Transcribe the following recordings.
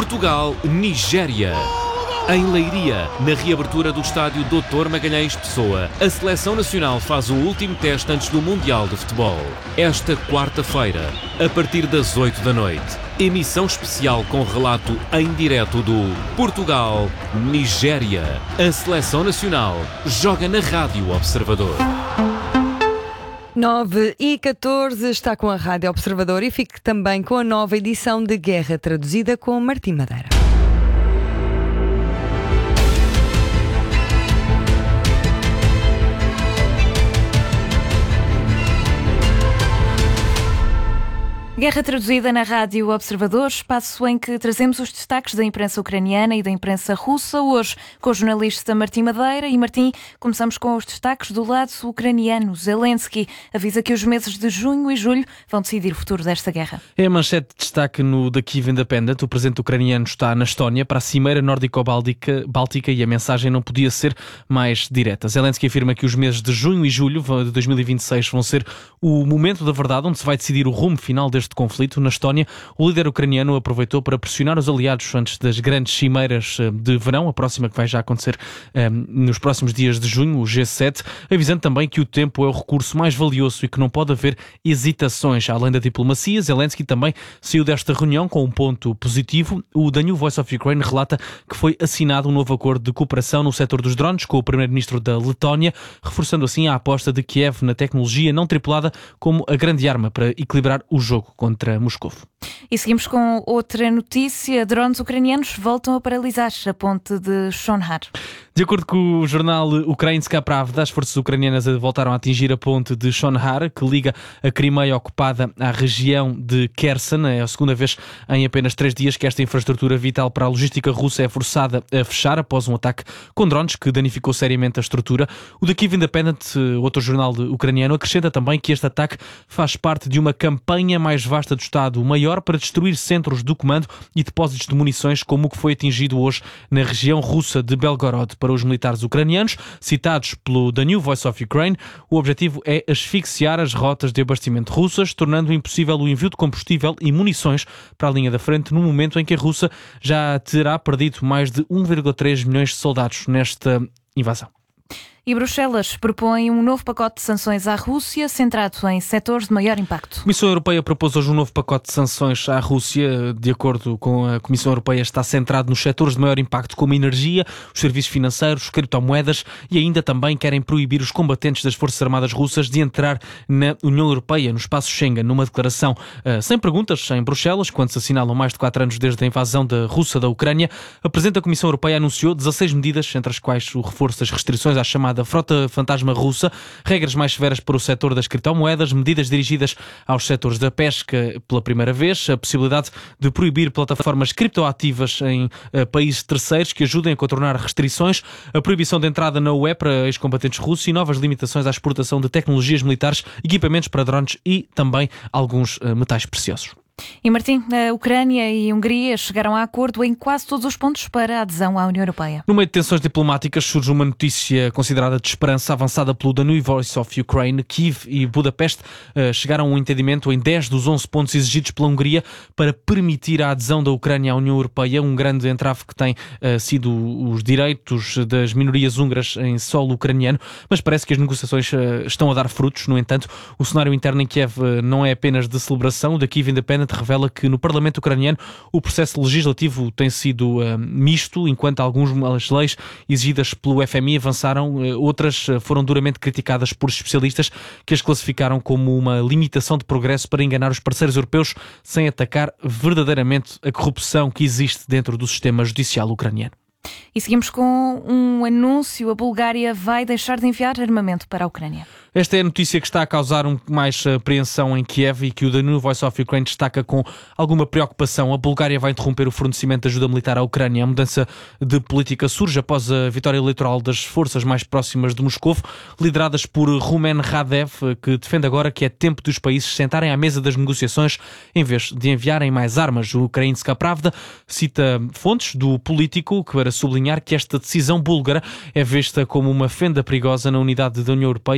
Portugal-Nigéria. Em Leiria, na reabertura do estádio Dr. Magalhães Pessoa, a Seleção Nacional faz o último teste antes do Mundial de Futebol. Esta quarta-feira, a partir das 8 da noite. Emissão especial com relato em direto do Portugal-Nigéria. A Seleção Nacional joga na Rádio Observador. 9h14 está com a Rádio Observador e fique também com a nova edição de Guerra Traduzida com Martim Madeira. Guerra Traduzida na Rádio Observador, espaço em que trazemos os destaques da imprensa ucraniana e da imprensa russa, hoje com o jornalista Martim Madeira. E Martim, começamos com os destaques do lado ucraniano. Zelensky avisa que os meses de junho e julho vão decidir o futuro desta guerra. É a manchete de destaque no The Kyiv Independent. O presidente ucraniano está na Estónia para a Cimeira Nórdico-Báltica e a mensagem não podia ser mais direta. Zelensky afirma que os meses de junho e julho de 2026 vão ser o momento da verdade, onde se vai decidir o rumo final deste conflito. Na Estónia, o líder ucraniano aproveitou para pressionar os aliados antes das grandes cimeiras de verão, a próxima que vai já acontecer nos próximos dias de junho, o G7, avisando também que o tempo é o recurso mais valioso e que não pode haver hesitações. Além da diplomacia, Zelensky também saiu desta reunião com um ponto positivo. O The New Voice of Ukraine relata que foi assinado um novo acordo de cooperação no setor dos drones com o primeiro-ministro da Letónia, reforçando assim a aposta de Kiev na tecnologia não tripulada como a grande arma para equilibrar o jogo contra Moscou. E seguimos com outra notícia. Drones ucranianos voltam a paralisar a ponte de Shonhar. De acordo com o jornal Ukrainska Pravda, as forças ucranianas voltaram a atingir a ponte de Shonhar, que liga a Crimeia ocupada à região de Kherson. É a segunda vez em apenas 3 dias que esta infraestrutura vital para a logística russa é forçada a fechar após um ataque com drones que danificou seriamente a estrutura. O The Kyiv Independent, outro jornal ucraniano, acrescenta também que este ataque faz parte de uma campanha mais vasta do Estado Maior para destruir centros do comando e depósitos de munições, como o que foi atingido hoje na região russa de Belgorod. Para os militares ucranianos, citados pelo The New Voice of Ukraine, o objetivo é asfixiar as rotas de abastecimento russas, tornando impossível o envio de combustível e munições para a linha da frente, no momento em que a Rússia já terá perdido mais de 1,3 milhões de soldados nesta invasão. E Bruxelas propõe um novo pacote de sanções à Rússia, centrado em setores de maior impacto. A Comissão Europeia propôs hoje um novo pacote de sanções à Rússia. De acordo com a Comissão Europeia, está centrado nos setores de maior impacto, como a energia, os serviços financeiros, criptomoedas, e ainda também querem proibir os combatentes das Forças Armadas russas de entrar na União Europeia, no espaço Schengen. Numa declaração sem perguntas em Bruxelas, quando se assinalam mais de 4 anos desde a invasão da Rússia da Ucrânia, a Presidente da Comissão Europeia anunciou 16 medidas, entre as quais o reforço das restrições à chamada frota fantasma russa, regras mais severas para o setor das criptomoedas, medidas dirigidas aos setores da pesca pela primeira vez, a possibilidade de proibir plataformas criptoativas em países terceiros que ajudem a contornar restrições, a proibição de entrada na UE para ex-combatentes russos e novas limitações à exportação de tecnologias militares, equipamentos para drones e também alguns metais preciosos. E Martim, a Ucrânia e a Hungria chegaram a acordo em quase todos os pontos para a adesão à União Europeia. No meio de tensões diplomáticas surge uma notícia considerada de esperança avançada pelo The New Voice of Ukraine. Kiev e Budapeste chegaram a um entendimento em 10 dos 11 pontos exigidos pela Hungria para permitir a adesão da Ucrânia à União Europeia. Um grande entrave que tem sido os direitos das minorias húngaras em solo ucraniano, mas parece que as negociações estão a dar frutos. No entanto, o cenário interno em Kiev não é apenas de celebração. O The Kyiv Independent revela que no Parlamento ucraniano o processo legislativo tem sido misto, enquanto algumas leis exigidas pelo FMI avançaram, outras foram duramente criticadas por especialistas que as classificaram como uma limitação de progresso para enganar os parceiros europeus sem atacar verdadeiramente a corrupção que existe dentro do sistema judicial ucraniano. E seguimos com um anúncio. A Bulgária vai deixar de enviar armamento para a Ucrânia. Esta é a notícia que está a causar mais apreensão em Kiev e que o The New Voice of Ukraine destaca com alguma preocupação. A Bulgária vai interromper o fornecimento de ajuda militar à Ucrânia. A mudança de política surge após a vitória eleitoral das forças mais próximas de Moscou, lideradas por Rumen Radev, que defende agora que é tempo dos países sentarem à mesa das negociações em vez de enviarem mais armas. O Ukrainska Pravda cita fontes do político para sublinhar que esta decisão búlgara é vista como uma fenda perigosa na unidade da União Europeia, especialmente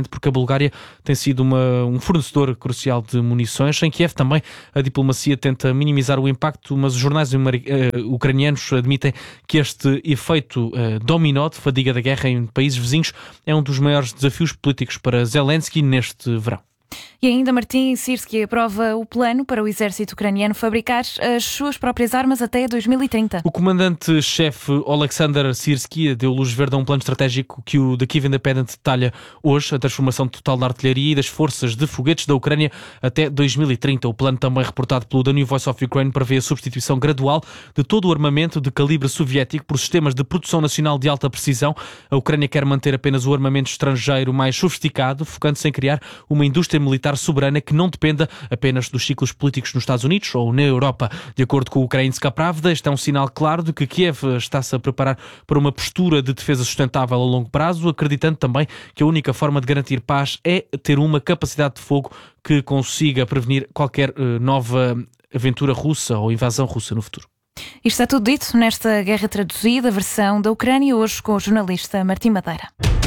nomeadamente porque a Bulgária tem sido um fornecedor crucial de munições. Em Kiev também a diplomacia tenta minimizar o impacto, mas os jornais ucranianos admitem que este efeito dominó de fadiga da guerra em países vizinhos é um dos maiores desafios políticos para Zelensky neste verão. E ainda Martin Syrski aprova o plano para o exército ucraniano fabricar as suas próprias armas até 2030. O comandante-chefe Oleksandr Syrski deu luz verde a um plano estratégico que o The Kyiv Independent detalha hoje, a transformação total da artilharia e das forças de foguetes da Ucrânia até 2030. O plano, também reportado pelo The New Voice of Ukraine, prevê a substituição gradual de todo o armamento de calibre soviético por sistemas de produção nacional de alta precisão. A Ucrânia quer manter apenas o armamento estrangeiro mais sofisticado, focando-se em criar uma indústria militar soberana que não dependa apenas dos ciclos políticos nos Estados Unidos ou na Europa. De acordo com o Ukrainska Pravda, este é um sinal claro de que Kiev está-se a preparar para uma postura de defesa sustentável a longo prazo, acreditando também que a única forma de garantir paz é ter uma capacidade de fogo que consiga prevenir qualquer nova aventura russa ou invasão russa no futuro. Isto está tudo dito nesta Guerra Traduzida, versão da Ucrânia, hoje com o jornalista Martim Madeira.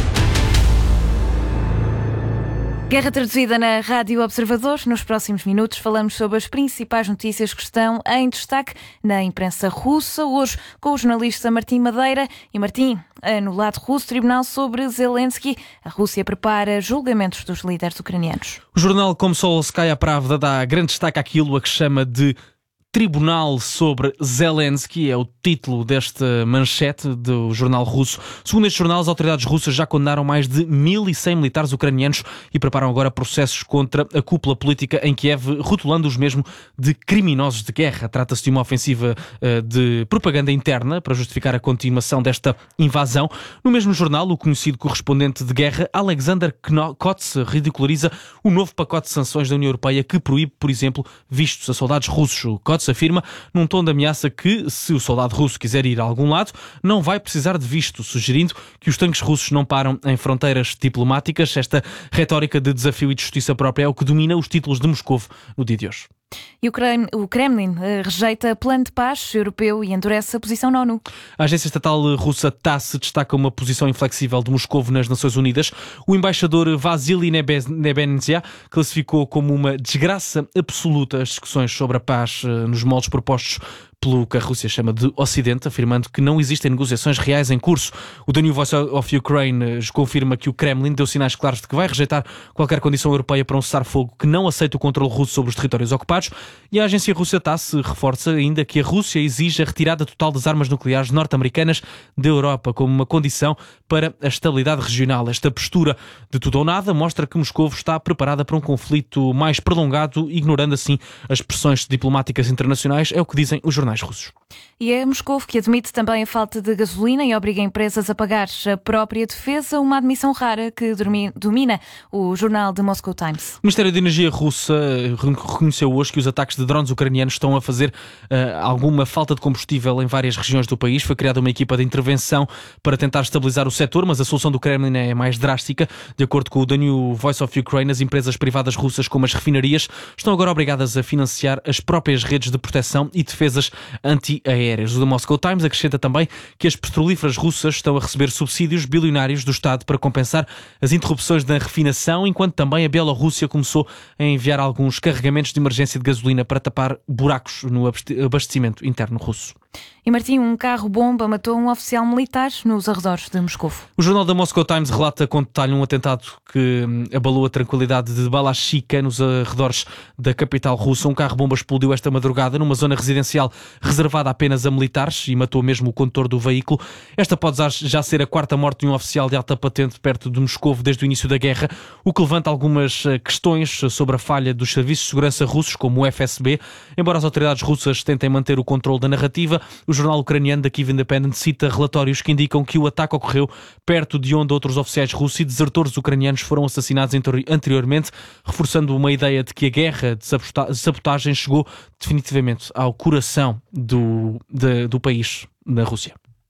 Guerra Traduzida na Rádio Observador. Nos próximos minutos falamos sobre as principais notícias que estão em destaque na imprensa russa. Hoje com o jornalista Martim Madeira. E Martim, no lado russo, tribunal sobre Zelensky. A Rússia prepara julgamentos dos líderes ucranianos. O jornal Komsomolskaya Pravda dá grande destaque àquilo a que chama de Tribunal sobre Zelensky, é o título desta manchete do jornal russo. Segundo este jornal, as autoridades russas já condenaram mais de 1.100 militares ucranianos e preparam agora processos contra a cúpula política em Kiev, rotulando-os mesmo de criminosos de guerra. Trata-se de uma ofensiva de propaganda interna para justificar a continuação desta invasão. No mesmo jornal, o conhecido correspondente de guerra, Alexander Kotz, ridiculariza o novo pacote de sanções da União Europeia que proíbe, por exemplo, vistos a soldados russos. Kotz afirma, num tom de ameaça, que se o soldado russo quiser ir a algum lado, não vai precisar de visto, sugerindo que os tanques russos não param em fronteiras diplomáticas. Esta retórica de desafio e de justiça própria é o que domina os títulos de Moscovo no dia de hoje. E o Kremlin rejeita plano de paz europeu e endurece a posição na ONU. A agência estatal russa TASS destaca uma posição inflexível de Moscovo nas Nações Unidas. O embaixador Vasily Nebenzia classificou como uma desgraça absoluta as discussões sobre a paz nos moldes propostos pelo que a Rússia chama de Ocidente, afirmando que não existem negociações reais em curso. O The New Voice of Ukraine confirma que o Kremlin deu sinais claros de que vai rejeitar qualquer condição europeia para um cessar-fogo que não aceite o controle russo sobre os territórios ocupados, e a agência russa TASS reforça ainda que a Rússia exige a retirada total das armas nucleares norte-americanas da Europa como uma condição para a estabilidade regional. Esta postura de tudo ou nada mostra que Moscou está preparada para um conflito mais prolongado, ignorando assim as pressões diplomáticas internacionais, é o que dizem os jornais russos. E é Moscou que admite também a falta de gasolina e obriga empresas a pagar a própria defesa, uma admissão rara que domina o jornal The Moscow Times. O Ministério da Energia russa reconheceu hoje que os ataques de drones ucranianos estão a fazer alguma falta de combustível em várias regiões do país. Foi criada uma equipa de intervenção para tentar estabilizar o setor, mas a solução do Kremlin é mais drástica. De acordo com o The New Voice of Ukraine, as empresas privadas russas, como as refinarias, estão agora obrigadas a financiar as próprias redes de proteção e defesas antiaéreas. O The Moscow Times acrescenta também que as petrolíferas russas estão a receber subsídios bilionários do Estado para compensar as interrupções da refinação, enquanto também a Bielorrússia começou a enviar alguns carregamentos de emergência de gasolina para tapar buracos no abastecimento interno russo. E Martim, um carro-bomba matou um oficial militar nos arredores de Moscou. O jornal da Moscow Times relata com detalhe um atentado que abalou a tranquilidade de Balashikha, nos arredores da capital russa. Um carro-bomba explodiu esta madrugada numa zona residencial reservada apenas a militares e matou mesmo o condutor do veículo. Esta pode já ser a quarta morte de um oficial de alta patente perto de Moscou desde o início da guerra, o que levanta algumas questões sobre a falha dos serviços de segurança russos, como o FSB. Embora as autoridades russas tentem manter o controle da narrativa, o jornal ucraniano The Kyiv Independent cita relatórios que indicam que o ataque ocorreu perto de onde outros oficiais russos e desertores ucranianos foram assassinados anteriormente, reforçando uma ideia de que a guerra de sabotagem chegou definitivamente ao coração do país, na Rússia.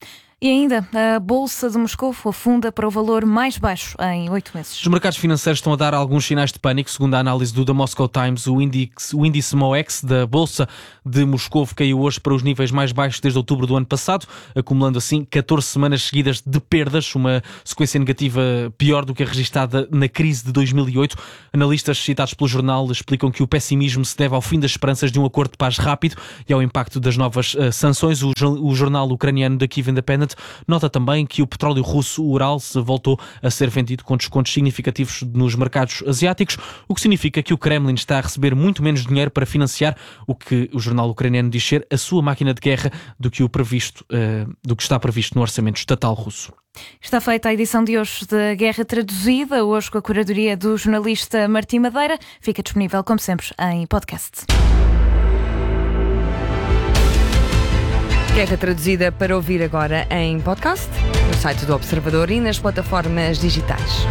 E ainda, a Bolsa de Moscou afunda para o valor mais baixo em 8 meses. Os mercados financeiros estão a dar alguns sinais de pânico. Segundo a análise do The Moscow Times, o índice MOEX da Bolsa de Moscou caiu hoje para os níveis mais baixos desde outubro do ano passado, acumulando assim 14 semanas seguidas de perdas, uma sequência negativa pior do que a registada na crise de 2008. Analistas citados pelo jornal explicam que o pessimismo se deve ao fim das esperanças de um acordo de paz rápido e ao impacto das novas sanções. O jornal ucraniano The Kyiv Independent nota também que o petróleo russo, o Urals, voltou a ser vendido com descontos significativos nos mercados asiáticos, o que significa que o Kremlin está a receber muito menos dinheiro para financiar o que o jornal ucraniano diz ser a sua máquina de guerra do que está previsto no orçamento estatal russo. Está feita a edição de hoje da Guerra Traduzida, hoje com a curadoria do jornalista Martim Madeira. Fica disponível, como sempre, em podcast. Guerra Traduzida para ouvir agora em podcast, no site do Observador e nas plataformas digitais.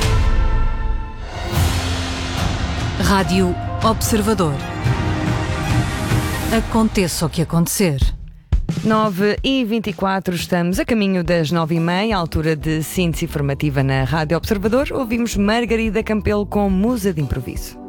Rádio Observador. Aconteça o que acontecer. 9h24, estamos a caminho das 9h30, altura de síntese informativa na Rádio Observador. Ouvimos Margarida Campelo com Musa de Improviso.